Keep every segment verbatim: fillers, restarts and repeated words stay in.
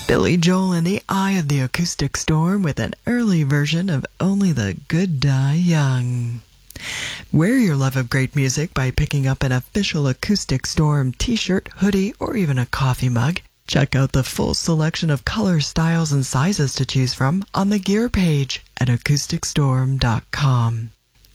Billy Joel in the eye of the acoustic storm with an early version of Only the Good Die Young. Wear your love of great music by picking up an official Acoustic Storm t-shirt, hoodie, or even a coffee mug. Check out the full selection of colors, styles, and sizes to choose from on the gear page at acoustic storm dot com.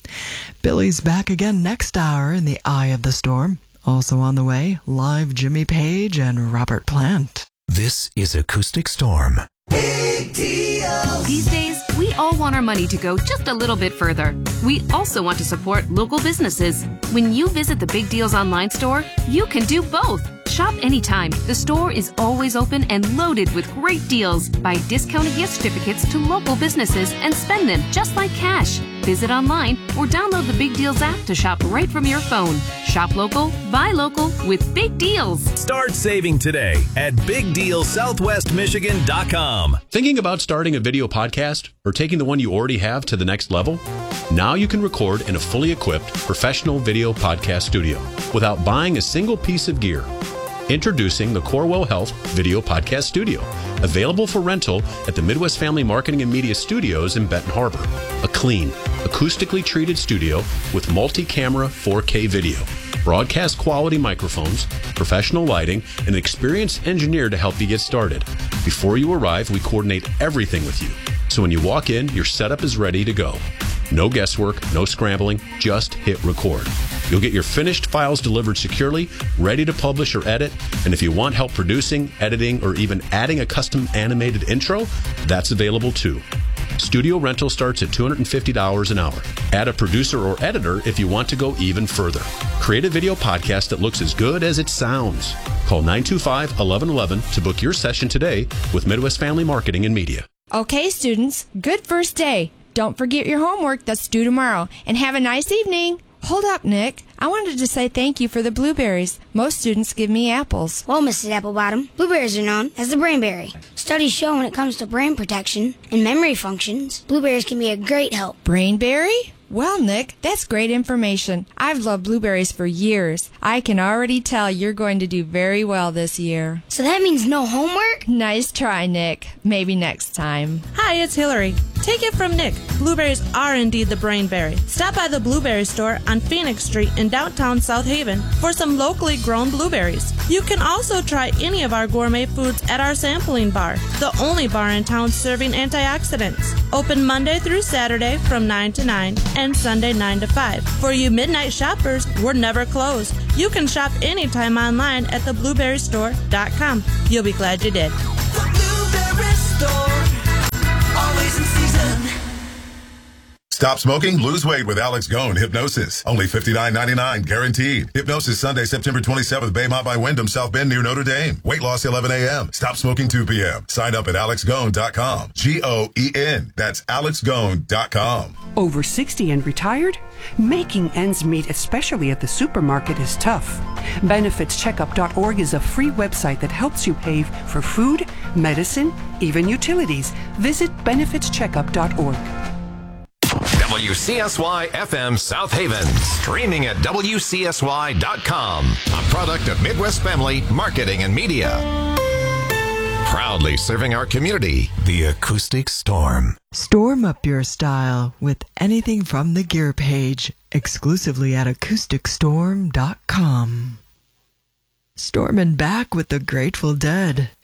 Billy's back again next hour in the eye of the storm. Also on the way, live Jimmy Page and Robert Plant. This is Acoustic Storm. Big deals. These days, we all want our money to go just a little bit further. We also want to support local businesses. When you visit the Big Deals online store, you can do both. Shop anytime. The store is always open and loaded with great deals. Buy discounted gift certificates to local businesses and spend them just like cash. Visit online or download the Big Deals app to shop right from your phone. Shop local, buy local with Big Deals. Start saving today at big deal southwest michigan dot com. Thinking about starting a video podcast or taking the one you already have to the next level? Now you can record in a fully equipped professional video podcast studio without buying a single piece of gear. Introducing the Corwell Health Video Podcast Studio, available for rental at the Midwest Family Marketing and Media Studios in Benton Harbor. A clean, acoustically treated studio with multi-camera four K video, broadcast quality microphones, professional lighting, and an experienced engineer to help you get started. Before you arrive, we coordinate everything with you. So when you walk in, your setup is ready to go. No guesswork, no scrambling, just hit record. You'll get your finished files delivered securely, ready to publish or edit, and if you want help producing, editing, or even adding a custom animated intro, that's available too. Studio rental starts at two hundred fifty dollars an hour. Add a producer or editor if you want to go even further. Create a video podcast that looks as good as it sounds. Call nine two five, one one one one to book your session today with Midwest Family Marketing and Media. Okay, students, good first day. Don't forget your homework that's due tomorrow, and have a nice evening. Hold up, Nick. I wanted to say thank you for the blueberries. Most students give me apples. Well, Missus Applebottom, blueberries are known as the brainberry. Studies show when it comes to brain protection and memory functions, blueberries can be a great help. Brainberry? Well, Nick, that's great information. I've loved blueberries for years. I can already tell you're going to do very well this year. So that means no homework? Nice try, Nick. Maybe next time. Hi, it's Hillary. Take it from Nick. Blueberries are indeed the brainberry. Stop by the Blueberry Store on Phoenix Street in downtown South Haven for some locally grown blueberries. You can also try any of our gourmet foods at our sampling bar, the only bar in town serving antioxidants. Open Monday through Saturday from nine to nine and Sunday nine to five. For you midnight shoppers, we're never closed. You can shop anytime online at the blueberry store dot com. You'll be glad you did. The Blueberry Store, always in season. Stop smoking, lose weight with Alex Goen Hypnosis. Only fifty-nine ninety-nine, guaranteed. Hypnosis Sunday, September twenty-seventh, Baymont by Wyndham, South Bend near Notre Dame. Weight loss eleven a.m. Stop smoking two p.m. Sign up at alex goen dot com. G O E N. That's alex goen dot com. Over sixty and retired? Making ends meet, especially at the supermarket, is tough. benefits checkup dot org is a free website that helps you pay for food, medicine, even utilities. Visit benefits checkup dot org. W C S Y F M South Haven. Streaming at W C S Y dot com. A product of Midwest Family Marketing and Media. Proudly serving our community. The Acoustic Storm. Storm up your style with anything from the gear page, exclusively at acoustic storm dot com. Storming back with the Grateful Dead.